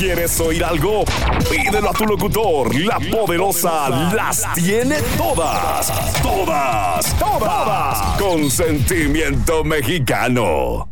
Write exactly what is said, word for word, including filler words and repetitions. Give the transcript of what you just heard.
¿Quieres oír algo? Pídelo a tu locutor. La poderosa las tiene todas. Todas. Todas. Con sentimiento mexicano.